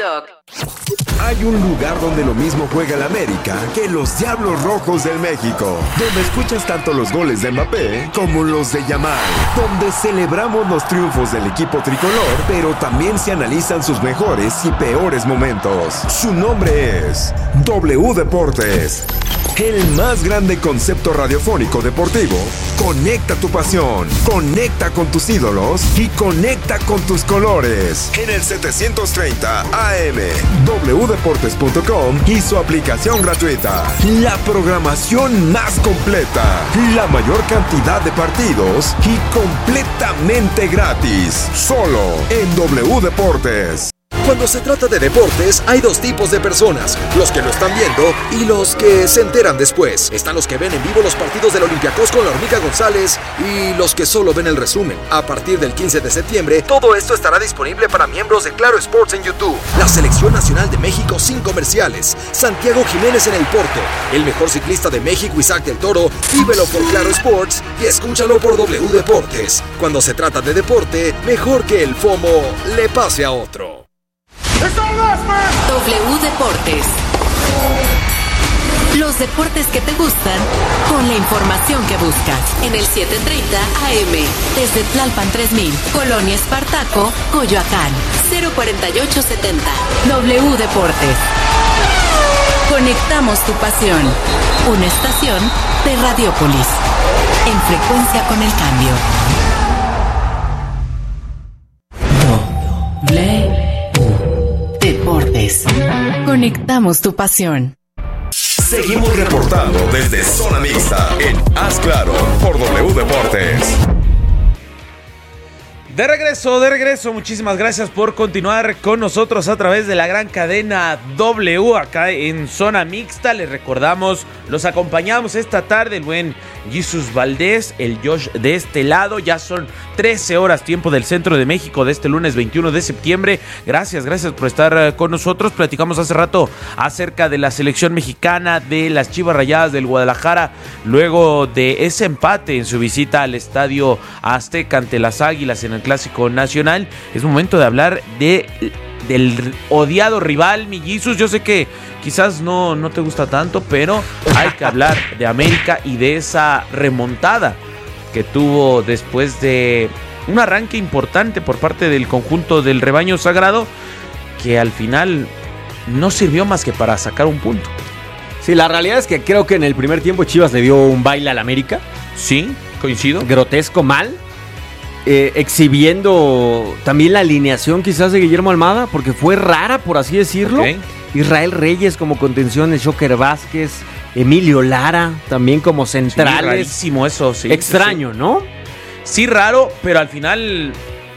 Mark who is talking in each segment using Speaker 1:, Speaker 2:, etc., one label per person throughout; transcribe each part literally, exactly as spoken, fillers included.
Speaker 1: TikTok.
Speaker 2: Hay un lugar donde lo mismo juega el América que los Diablos Rojos del México, donde escuchas tanto los goles de Mbappé como los de Yamal, donde celebramos los triunfos del equipo tricolor, pero también se analizan sus mejores y peores momentos. Su nombre es W Deportes, el más grande concepto radiofónico deportivo. Conecta tu pasión, conecta con tus ídolos y conecta con tus colores. En el setecientos treinta A M, w deportes punto com y su aplicación gratuita. La programación más completa, la mayor cantidad de partidos y completamente gratis. Solo en W Deportes.
Speaker 3: Cuando se trata de deportes, hay dos tipos de personas, los que lo están viendo y los que se enteran después. Están los que ven en vivo los partidos del Olympiacos con la Hormiga González y los que solo ven el resumen. A partir del quince de septiembre, todo esto estará disponible para miembros de Claro Sports en YouTube. La Selección Nacional de México sin comerciales, Santiago Jiménez en el Porto, el mejor ciclista de México Isaac del Toro, vívelo por Claro Sports y escúchalo por W Deportes. Cuando se trata de deporte, mejor que el FOMO le pase a otro.
Speaker 1: W Deportes. Los deportes que te gustan con la información que buscas. En el setecientos treinta A M. Desde Tlalpan tres mil, Colonia Espartaco, Coyoacán. cero cuarenta y ocho setenta. W Deportes. Conectamos tu pasión. Una estación de Radiopolis. En frecuencia con el cambio. W Deportes. Conectamos tu pasión.
Speaker 2: Seguimos reportando desde Zona Mixta en Haz Claro por W Deportes.
Speaker 4: De regreso, de regreso, muchísimas gracias por continuar con nosotros a través de la gran cadena W acá en Zona Mixta. Les recordamos, los acompañamos esta tarde el buen Jesús Valdés, el Josh de este lado. Ya son trece horas tiempo del centro de México de este lunes veintiuno de septiembre. Gracias, gracias por estar con nosotros. Platicamos hace rato acerca de la selección mexicana, de las Chivas Rayadas del Guadalajara, luego de ese empate en su visita al Estadio Azteca ante las Águilas en el Clásico Nacional. Es momento de hablar de del odiado rival, mi Jesús. Yo sé que quizás no, no te gusta tanto, pero hay que hablar de América y de esa remontada que tuvo después de un arranque importante por parte del conjunto del rebaño sagrado, que al final no sirvió más que para sacar un punto.
Speaker 5: Sí, la realidad es que creo que en el primer tiempo Chivas le dio un baile al América.
Speaker 4: Sí, coincido.
Speaker 5: Grotesco, mal. Eh, exhibiendo también la alineación quizás de Guillermo Almada, porque fue rara, por así decirlo. Okay. Israel Reyes como contención, Joker Vázquez, Emilio Lara también como centrales.
Speaker 4: Sí, rarísimo eso, sí.
Speaker 5: Extraño,
Speaker 4: sí.
Speaker 5: ¿no?
Speaker 4: Sí, raro, pero al final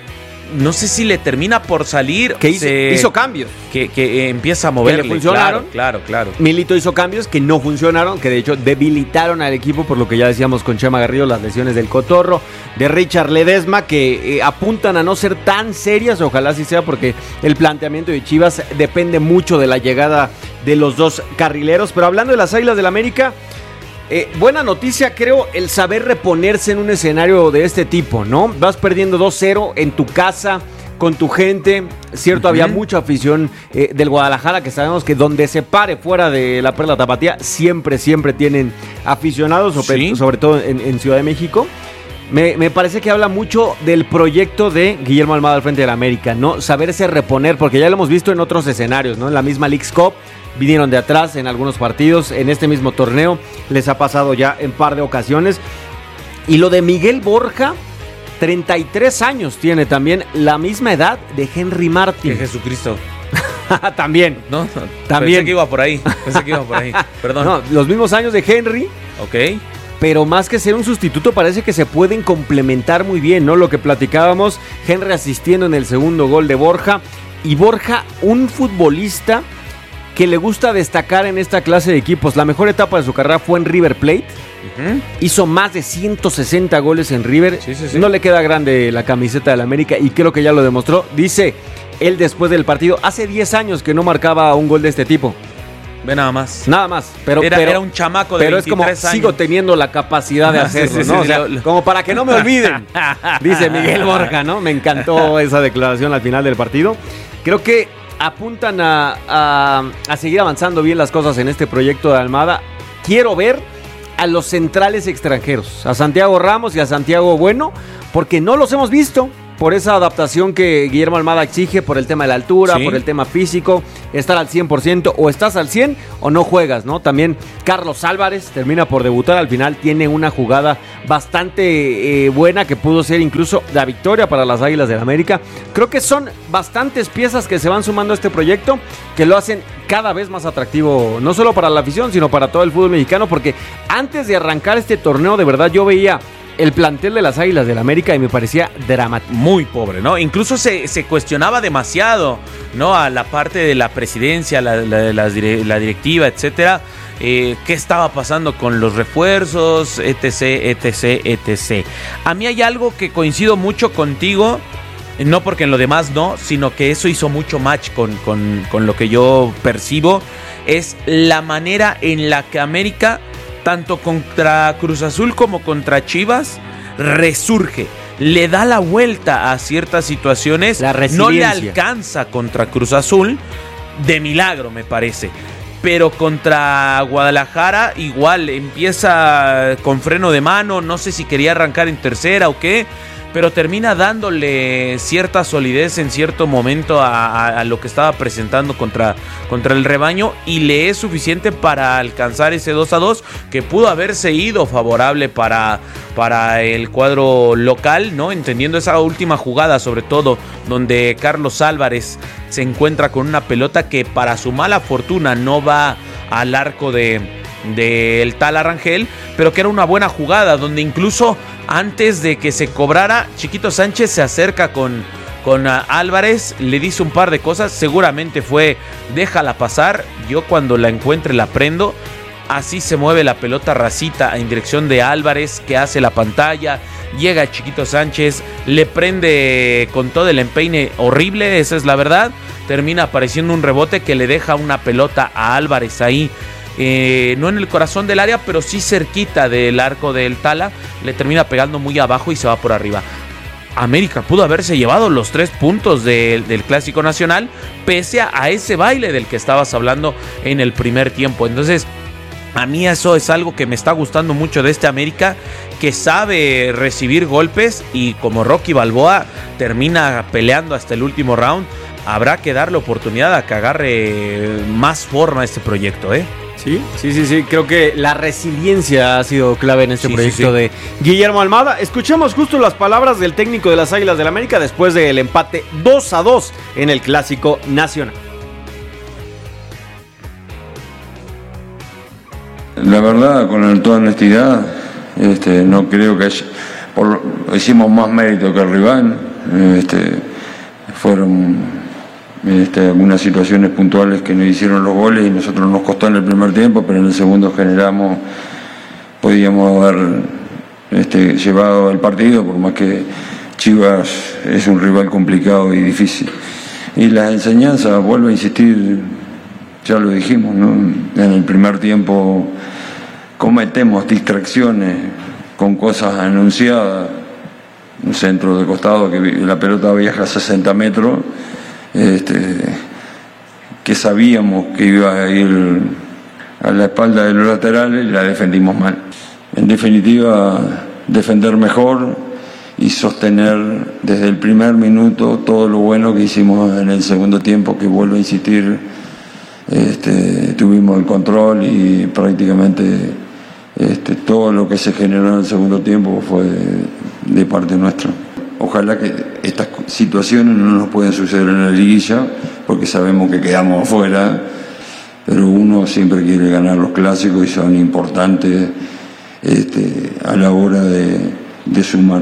Speaker 4: no sé si le termina por salir.
Speaker 5: Que hizo,
Speaker 4: se...
Speaker 5: hizo cambios.
Speaker 4: Que, que empieza a moverle.
Speaker 5: Que le funcionaron.
Speaker 4: Claro, claro, claro.
Speaker 5: Milito hizo cambios que no funcionaron, que de hecho debilitaron al equipo, por lo que ya decíamos con Chema Garrido, las lesiones del Cotorro, de Richard Ledesma, que eh, apuntan a no ser tan serias, ojalá así sea, porque el planteamiento de Chivas depende mucho de la llegada de los dos carrileros. Pero hablando de las Águilas del América, Eh, buena noticia, creo, el saber reponerse en un escenario de este tipo, ¿no? Vas perdiendo dos cero en tu casa, con tu gente. Cierto, uh-huh. Había mucha afición eh, del Guadalajara, que sabemos que donde se pare fuera de la Perla Tapatía, siempre, siempre tienen aficionados, sobre, ¿sí? sobre todo en, en Ciudad de México. Me, me parece que habla mucho del proyecto de Guillermo Almada al frente de la América, ¿no? Saberse reponer, porque ya lo hemos visto en otros escenarios, ¿no? En la misma Leagues Cup, vinieron de atrás en algunos partidos, en este mismo torneo les ha pasado ya en par de ocasiones. Y lo de Miguel Borja, treinta y tres años tiene también, la misma edad de Henry Martin.
Speaker 4: Que Jesucristo.
Speaker 5: También.
Speaker 4: No, no,
Speaker 5: también.
Speaker 4: Pensé que iba por ahí, pensé que iba por ahí, perdón.
Speaker 5: No, los mismos años de Henry.
Speaker 4: Ok.
Speaker 5: Pero más que ser un sustituto, parece que se pueden complementar muy bien, ¿no? Lo que platicábamos, Henry asistiendo en el segundo gol de Borja. Y Borja, un futbolista que le gusta destacar en esta clase de equipos. La mejor etapa de su carrera fue en River Plate. Uh-huh. Hizo más de ciento sesenta goles en River.
Speaker 4: Sí, sí, sí.
Speaker 5: No le queda grande la camiseta del América y creo que ya lo demostró. Dice él después del partido, hace diez años que no marcaba un gol de este tipo.
Speaker 4: Ve nada más.
Speaker 5: Nada más. Pero,
Speaker 4: era,
Speaker 5: pero,
Speaker 4: era un chamaco de
Speaker 5: pero
Speaker 4: veintitrés
Speaker 5: es como,
Speaker 4: años.
Speaker 5: sigo teniendo la capacidad de hacerlo,
Speaker 4: sí, sí,
Speaker 5: ¿no?
Speaker 4: sí,
Speaker 5: O sea,
Speaker 4: lo...
Speaker 5: como para que no me olviden. Dice Miguel Borja, ¿no? Me encantó esa declaración al final del partido. Creo que apuntan a, a, a seguir avanzando bien las cosas en este proyecto de Almada. Quiero ver a los centrales extranjeros, a Santiago Ramos y a Santiago Bueno, porque no los hemos visto por esa adaptación que Guillermo Almada exige, por el tema de la altura, sí. por el tema físico, estar al cien por ciento, o estás al cien o no juegas, ¿no? También Carlos Álvarez termina por debutar, al final tiene una jugada bastante eh, buena que pudo ser incluso la victoria para las Águilas del América. Creo que son bastantes piezas que se van sumando a este proyecto que lo hacen cada vez más atractivo, no solo para la afición, sino para todo el fútbol mexicano, porque antes de arrancar este torneo, de verdad yo veía el plantel de las Águilas del América y me parecía dramático.
Speaker 4: Muy pobre, ¿no? Incluso se, se cuestionaba demasiado, ¿no? A la parte de la presidencia, la, la, la, la directiva, etcétera. Eh, ¿Qué estaba pasando con los refuerzos, etc, etc, etcétera? A mí hay algo que coincido mucho contigo, no porque en lo demás no, sino que eso hizo mucho match con, con, con lo que yo percibo, es la manera en la que América, tanto contra Cruz Azul como contra Chivas, resurge, le da la vuelta a ciertas situaciones, no le alcanza contra Cruz Azul, de milagro me parece, pero contra Guadalajara igual, empieza con freno de mano, no sé si quería arrancar en tercera o qué, pero termina dándole cierta solidez en cierto momento a, a, a lo que estaba presentando contra, contra el rebaño, y le es suficiente para alcanzar ese dos a dos que pudo haberse ido favorable para, para el cuadro local, ¿no? Entendiendo esa última jugada, sobre todo, donde Carlos Álvarez se encuentra con una pelota que para su mala fortuna no va al arco de... del Tala Rangel, pero que era una buena jugada, donde incluso antes de que se cobrara, Chiquito Sánchez se acerca con, con uh, Álvarez, le dice un par de cosas, seguramente fue déjala pasar, yo cuando la encuentre la prendo. Así se mueve la pelota racita en dirección de Álvarez, que hace la pantalla, llega Chiquito Sánchez, le prende con todo el empeine horrible, esa es la verdad, termina apareciendo un rebote que le deja una pelota a Álvarez ahí, Eh, no en el corazón del área, pero sí cerquita del arco del Tala, le termina pegando muy abajo y se va por arriba. América pudo haberse llevado los tres puntos de, del Clásico Nacional, pese a, a ese baile del que estabas hablando en el primer tiempo. Entonces, a mí eso es algo que me está gustando mucho de este América, que sabe recibir golpes y como Rocky Balboa termina peleando hasta el último round. Habrá que darle oportunidad a que agarre más forma a este proyecto, ¿eh?
Speaker 5: Sí, sí, sí, sí, creo que la resiliencia ha sido clave en este sí, proyecto sí, sí. de Guillermo Almada. Escuchemos justo las palabras del técnico de las Águilas del América después del empate dos a dos en el Clásico Nacional.
Speaker 6: La verdad, con toda honestidad, este, no creo que haya, por, hicimos más mérito que el rival, este, fueron... Este, algunas situaciones puntuales que nos hicieron los goles y nosotros nos costó en el primer tiempo, pero en el segundo generamos, podíamos haber este, llevado el partido, por más que Chivas es un rival complicado y difícil. Y las enseñanzas, vuelvo a insistir, ya lo dijimos, ¿no? En el primer tiempo cometemos distracciones con cosas anunciadas, un centro de costado que la pelota viaja a sesenta metros, Este, que sabíamos que iba a ir a la espalda de los laterales y la defendimos mal. En definitiva, defender mejor y sostener desde el primer minuto todo lo bueno que hicimos en el segundo tiempo, que vuelvo a insistir, este, tuvimos el control y prácticamente este, todo lo que se generó en el segundo tiempo fue de, de parte nuestra. Ojalá que estas situaciones no nos puedan suceder en la liguilla, porque sabemos que quedamos afuera, pero uno siempre quiere ganar los clásicos y son importantes este, a la hora de, de sumar.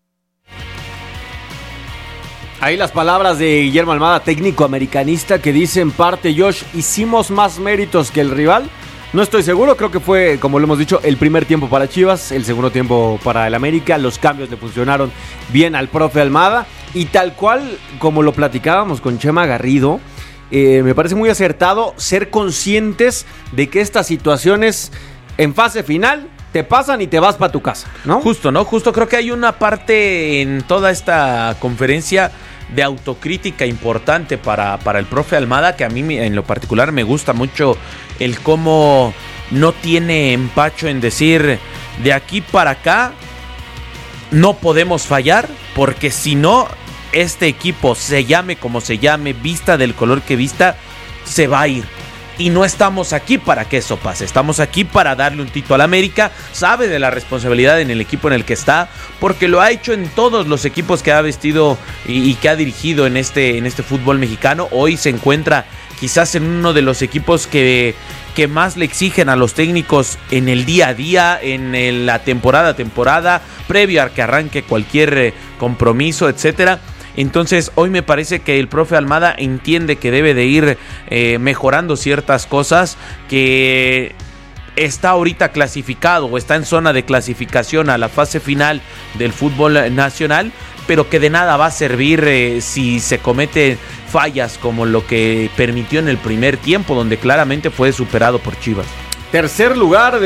Speaker 5: Ahí las palabras de Guillermo Almada, técnico americanista, que dice en parte, Josh, hicimos más méritos que el rival. No estoy seguro, creo que fue, como lo hemos dicho, el primer tiempo para Chivas, el segundo tiempo para el América, los cambios le funcionaron bien al profe Almada, y tal cual como lo platicábamos con Chema Garrido, eh, me parece muy acertado ser conscientes de que estas situaciones en fase final te pasan y te vas para tu casa, ¿no?
Speaker 4: Justo, ¿no? Justo creo que hay una parte en toda esta conferencia de autocrítica importante para, para el profe Almada, que a mí en lo particular me gusta mucho el cómo no tiene empacho en decir de aquí para acá no podemos fallar, porque si no, este equipo, se llame como se llame, vista del color que vista, se va a ir. Y no estamos aquí para que eso pase, estamos aquí para darle un tito al América. Sabe de la responsabilidad en el equipo en el que está, porque lo ha hecho en todos los equipos que ha vestido y, y que ha dirigido en este, en este fútbol mexicano. Hoy se encuentra quizás en uno de los equipos que, que más le exigen a los técnicos en el día a día, en el, la temporada a temporada, previo a que arranque cualquier eh, compromiso, etcétera. Entonces hoy me parece que el profe Almada entiende que debe de ir eh, mejorando ciertas cosas, que está ahorita clasificado o está en zona de clasificación a la fase final del fútbol nacional, pero que de nada va a servir eh, si se cometen fallas como lo que permitió en el primer tiempo, donde claramente fue superado por Chivas.
Speaker 5: Tercer lugar de